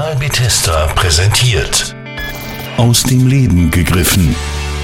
Kanal Bethesda präsentiert. Aus dem Leben gegriffen.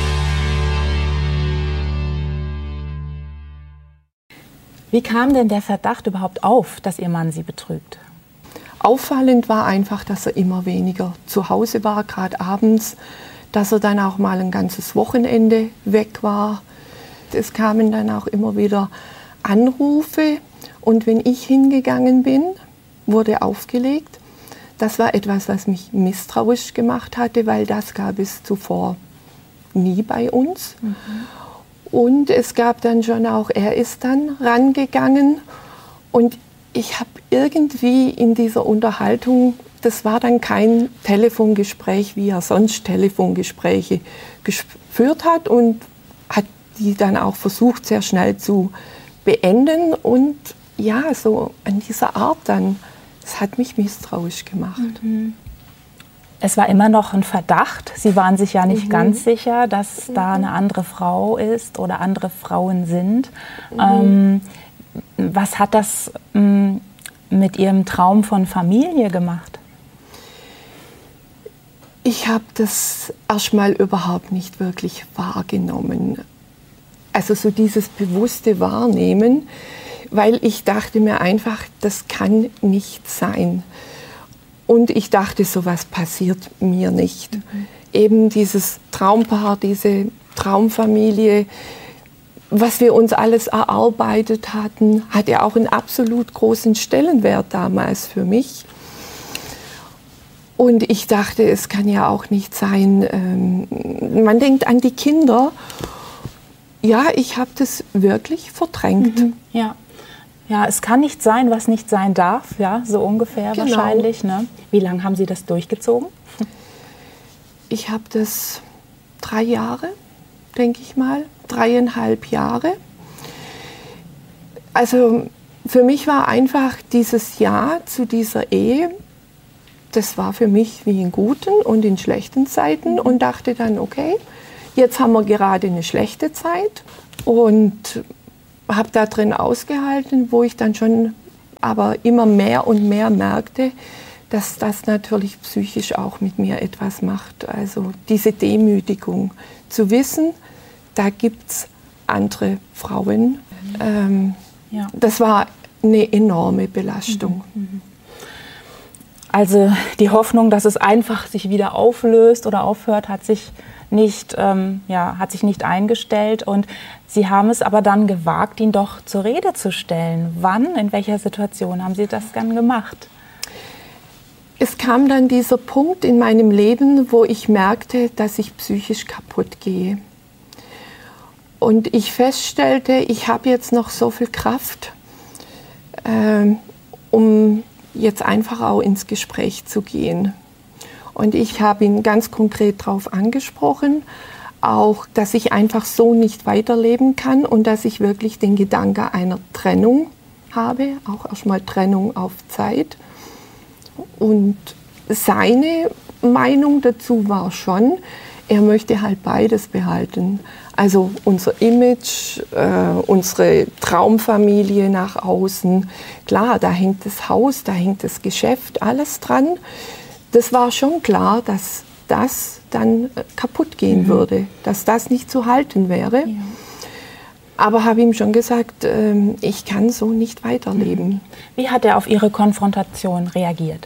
Wie kam denn der Verdacht überhaupt auf, dass Ihr Mann Sie betrügt? Auffallend war einfach, dass er immer weniger zu Hause war, gerade abends, dass er dann auch mal ein ganzes Wochenende weg war. Es kamen dann auch immer wieder Anrufe und wenn ich hingegangen bin, wurde aufgelegt. Das war etwas, was mich misstrauisch gemacht hatte, weil das gab es zuvor nie bei uns. Und es gab dann schon auch, er ist dann rangegangen und ich habe irgendwie in dieser Unterhaltung, das war dann kein Telefongespräch, wie er sonst Telefongespräche geführt hat und hat die dann auch versucht, sehr schnell zu beenden. Und ja, so an dieser Art dann, das hat mich misstrauisch gemacht. Es war immer noch ein Verdacht. Sie waren sich ja nicht ganz sicher, dass da eine andere Frau ist oder andere Frauen sind. Was hat das mit Ihrem Traum von Familie gemacht? Ich habe das erstmal überhaupt nicht wirklich wahrgenommen. Also so dieses bewusste Wahrnehmen, weil ich dachte mir einfach, das kann nicht sein. Und ich dachte, sowas passiert mir nicht. Eben dieses Traumpaar, diese Traumfamilie, was wir uns alles erarbeitet hatten, hatte auch einen absolut großen Stellenwert damals für mich. Und ich dachte, es kann ja auch nicht sein, man denkt an die Kinder. Ja, ich habe das wirklich verdrängt. Ja, es kann nicht sein, was nicht sein darf, ja, so ungefähr Genau. wahrscheinlich. Ne? Wie lange haben Sie das durchgezogen? Ich habe das 3 Jahre, denke ich mal, 3,5 Jahre. Also für mich war einfach dieses Ja zu dieser Ehe, das war für mich wie in guten und in schlechten Zeiten und dachte dann, okay, jetzt haben wir gerade eine schlechte Zeit und habe da drin ausgehalten, wo ich dann schon aber immer mehr und mehr merkte, dass das natürlich psychisch auch mit mir etwas macht. Also diese Demütigung, zu wissen, da gibt es andere Frauen, das war eine enorme Belastung. Also die Hoffnung, dass es einfach sich wieder auflöst oder aufhört, hat sich nicht eingestellt. Und Sie haben es aber dann gewagt, ihn doch zur Rede zu stellen. Wann, in welcher Situation haben Sie das dann gemacht? Es kam dann dieser Punkt in meinem Leben, wo ich merkte, dass ich psychisch kaputt gehe. Und ich feststellte, ich habe jetzt noch so viel Kraft, um jetzt einfach auch ins Gespräch zu gehen. Und ich habe ihn ganz konkret darauf angesprochen, auch, dass ich einfach so nicht weiterleben kann und dass ich wirklich den Gedanken einer Trennung habe, auch erstmal Trennung auf Zeit. Und seine Meinung dazu war schon, er möchte halt beides behalten. Also unser Image, unsere Traumfamilie nach außen. Klar, da hängt das Haus, da hängt das Geschäft, alles dran. Das war schon klar, dass das dann kaputt gehen würde, dass das nicht zu halten wäre. Ja. Aber habe ihm schon gesagt, ich kann so nicht weiterleben. Wie hat er auf Ihre Konfrontation reagiert?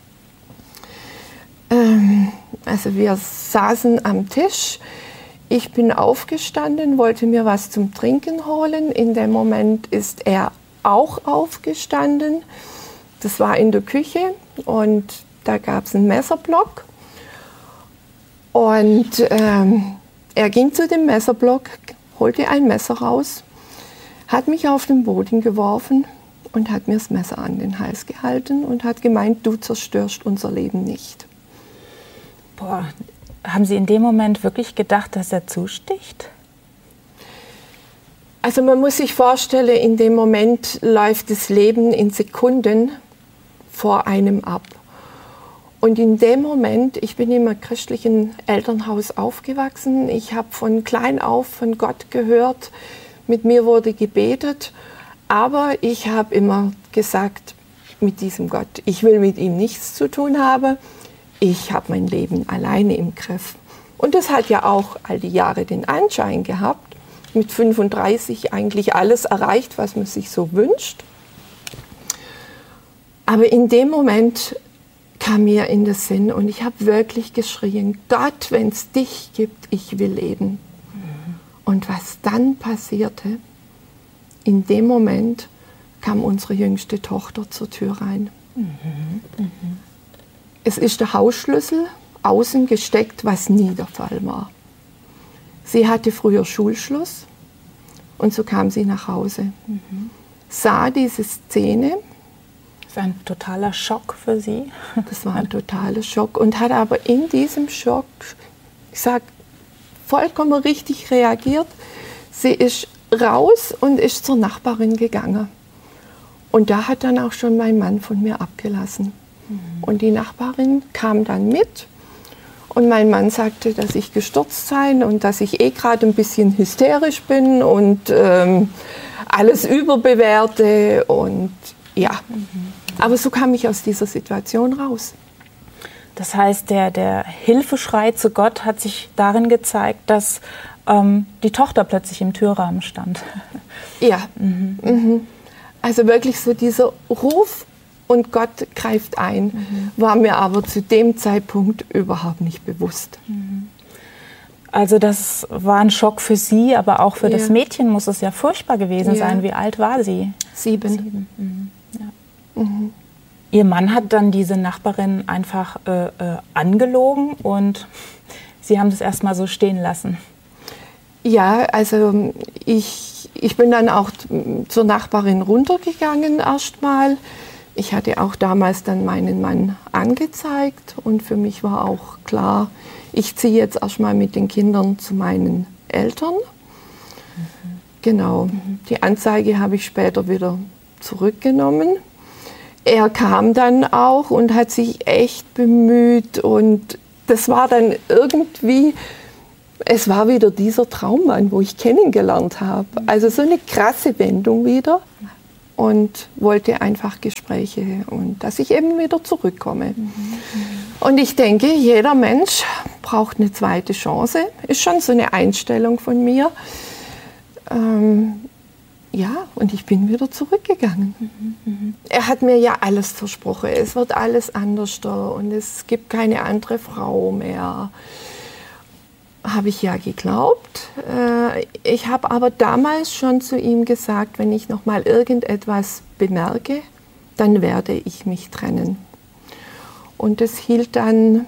Also wir saßen am Tisch. Ich bin aufgestanden, wollte mir was zum Trinken holen. In dem Moment ist er auch aufgestanden. Das war in der Küche und da gab es einen Messerblock. Und er ging zu dem Messerblock, holte ein Messer raus, hat mich auf den Boden geworfen und hat mir das Messer an den Hals gehalten und hat gemeint, du zerstörst unser Leben nicht. Boah, haben Sie in dem Moment wirklich gedacht, dass er zusticht? Also man muss sich vorstellen, in dem Moment läuft das Leben in Sekunden vor einem ab. Und in dem Moment, ich bin im christlichen Elternhaus aufgewachsen, ich habe von klein auf von Gott gehört, mit mir wurde gebetet, aber ich habe immer gesagt, mit diesem Gott. Ich will mit ihm nichts zu tun haben. Ich habe mein Leben alleine im Griff. Und das hat ja auch all die Jahre den Anschein gehabt. Mit 35 eigentlich alles erreicht, was man sich so wünscht. Aber in dem Moment kam mir in den Sinn und ich habe wirklich geschrien, Gott, wenn es dich gibt, ich will leben. Und was dann passierte, in dem Moment kam unsere jüngste Tochter zur Tür rein. Es ist der Hausschlüssel außen gesteckt, was nie der Fall war. Sie hatte früher Schulschluss und so kam sie nach Hause. Sah diese Szene. Das ist ein totaler Schock für Sie. Das war ein totaler Schock und hat aber in diesem Schock, ich sage, vollkommen richtig reagiert. Sie ist raus und ist zur Nachbarin gegangen. Und da hat dann auch schon mein Mann von mir abgelassen. Und die Nachbarin kam dann mit. Und mein Mann sagte, dass ich gestürzt sei und dass ich gerade ein bisschen hysterisch bin und alles überbewerte. Und ja, aber so kam ich aus dieser Situation raus. Das heißt, der Hilfeschrei zu Gott hat sich darin gezeigt, dass die Tochter plötzlich im Türrahmen stand. Ja, also wirklich so dieser Ruf und Gott greift ein, war mir aber zu dem Zeitpunkt überhaupt nicht bewusst. Also das war ein Schock für Sie, aber auch für das Mädchen muss es ja furchtbar gewesen sein. Wie alt war sie? 7. Ja. Ihr Mann hat dann diese Nachbarin einfach angelogen und Sie haben das erstmal so stehen lassen. Ja, also ich bin dann auch zur Nachbarin runtergegangen erstmal. Ich hatte auch damals dann meinen Mann angezeigt und für mich war auch klar, ich ziehe jetzt erstmal mit den Kindern zu meinen Eltern. Genau, die Anzeige habe ich später wieder zurückgenommen. Er kam dann auch und hat sich echt bemüht und das war dann irgendwie, es war wieder dieser Traummann, wo ich kennengelernt habe. Also so eine krasse Wendung wieder und wollte einfach Gespräche und dass ich eben wieder zurückkomme. Und ich denke, jeder Mensch braucht eine zweite Chance. Ist schon so eine Einstellung von mir. Ja, und ich bin wieder zurückgegangen. Er hat mir ja alles versprochen. Es wird alles anders und es gibt keine andere Frau mehr. Habe ich ja geglaubt. Ich habe aber damals schon zu ihm gesagt, wenn ich noch mal irgendetwas bemerke, dann werde ich mich trennen. Und das hielt dann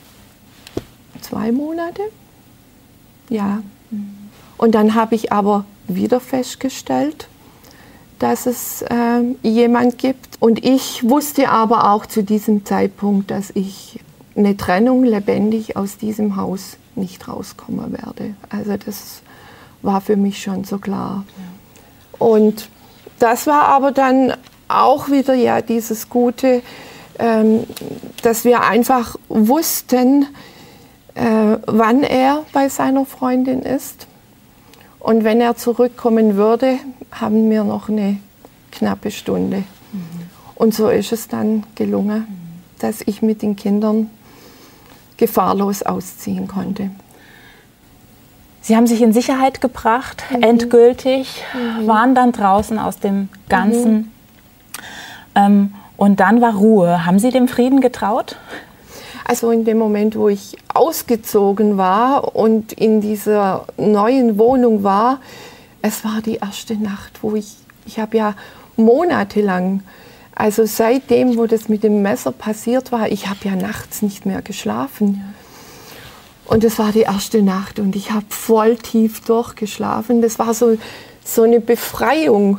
2 Monate. Ja. Und dann habe ich aber wieder festgestellt, dass es jemand gibt. Und ich wusste aber auch zu diesem Zeitpunkt, dass ich eine Trennung lebendig aus diesem Haus nicht rauskommen werde. Also das war für mich schon so klar. Ja. Und das war aber dann auch wieder ja dieses Gute, dass wir einfach wussten, wann er bei seiner Freundin ist. Und wenn er zurückkommen würde, haben wir noch eine knappe Stunde. Und so ist es dann gelungen, dass ich mit den Kindern gefahrlos ausziehen konnte. Sie haben sich in Sicherheit gebracht, endgültig, waren dann draußen aus dem Ganzen. Und dann war Ruhe. Haben Sie dem Frieden getraut? Also in dem Moment, wo ich ausgezogen war und in dieser neuen Wohnung war, es war die erste Nacht, wo ich habe ja monatelang, also seitdem, wo das mit dem Messer passiert war, ich habe ja nachts nicht mehr geschlafen. Ja. Und es war die erste Nacht und ich habe voll tief durchgeschlafen. Das war so eine Befreiung.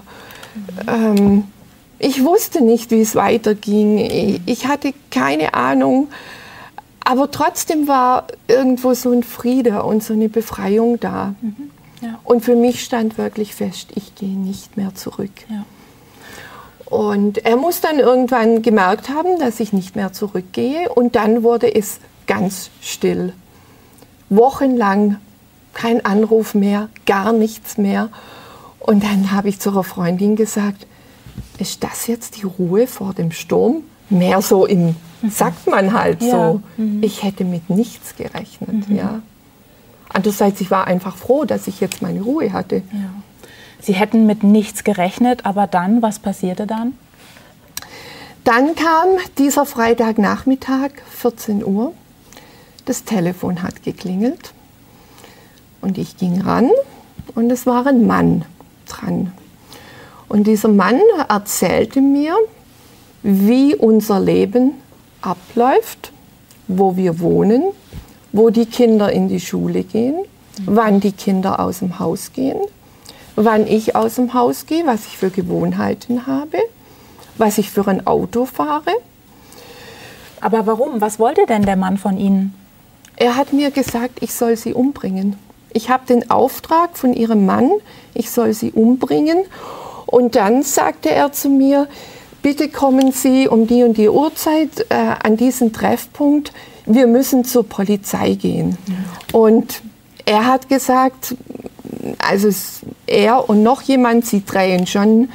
Ich wusste nicht, wie es weiterging. Ich hatte keine Ahnung. Aber trotzdem war irgendwo so ein Friede und so eine Befreiung da. Ja. Und für mich stand wirklich fest, ich gehe nicht mehr zurück. Ja. Und er muss dann irgendwann gemerkt haben, dass ich nicht mehr zurückgehe. Und dann wurde es ganz still. Wochenlang kein Anruf mehr, gar nichts mehr. Und dann habe ich zu einer Freundin gesagt, ist das jetzt die Ruhe vor dem Sturm? Mehr so sagt man halt so. Ich hätte mit nichts gerechnet. Ja. Andererseits, ich war einfach froh, dass ich jetzt meine Ruhe hatte. Ja. Sie hätten mit nichts gerechnet, aber dann, was passierte dann? Dann kam dieser Freitagnachmittag, 14 Uhr. Das Telefon hat geklingelt und ich ging ran und es war ein Mann dran. Und dieser Mann erzählte mir, wie unser Leben abläuft, wo wir wohnen, wo die Kinder in die Schule gehen, wann die Kinder aus dem Haus gehen, wann ich aus dem Haus gehe, was ich für Gewohnheiten habe, was ich für ein Auto fahre. Aber warum? Was wollte denn der Mann von Ihnen? Er hat mir gesagt, ich soll sie umbringen. Ich habe den Auftrag von ihrem Mann, ich soll sie umbringen. Und dann sagte er zu mir, bitte kommen Sie um die und die Uhrzeit an diesen Treffpunkt. Wir müssen zur Polizei gehen. Und er hat gesagt, also er und noch jemand, sie drehen schon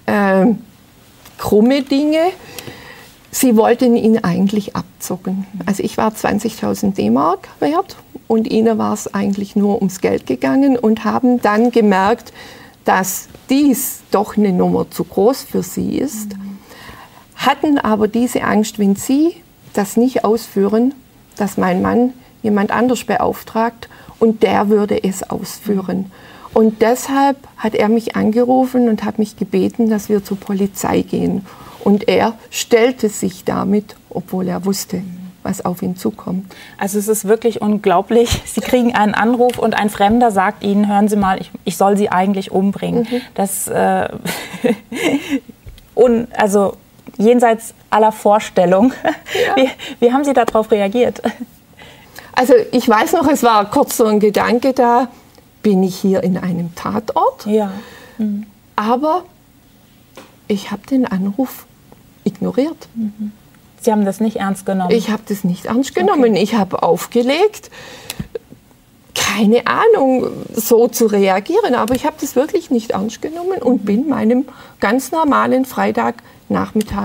krumme Dinge. Sie wollten ihn eigentlich abzocken. Also ich war 20.000 D-Mark wert und ihnen war es eigentlich nur ums Geld gegangen und haben dann gemerkt, dass dies doch eine Nummer zu groß für sie ist, hatten aber diese Angst, wenn sie das nicht ausführen, dass mein Mann jemand anders beauftragt und der würde es ausführen. Und deshalb hat er mich angerufen und hat mich gebeten, dass wir zur Polizei gehen. Und er stellte sich damit, obwohl er wusste, was auf ihn zukommt. Also es ist wirklich unglaublich. Sie kriegen einen Anruf und ein Fremder sagt Ihnen, hören Sie mal, ich soll Sie eigentlich umbringen. Das, also jenseits aller Vorstellung. Ja. Wie haben Sie darauf reagiert? Also ich weiß noch, es war kurz so ein Gedanke da, bin ich hier in einem Tatort? Ja. Aber ich habe den Anruf ignoriert. Sie haben das nicht ernst genommen? Ich habe das nicht ernst genommen. Okay. Ich habe aufgelegt. Keine Ahnung, so zu reagieren. Aber ich habe das wirklich nicht ernst genommen und bin meinem ganz normalen Freitagnachmittag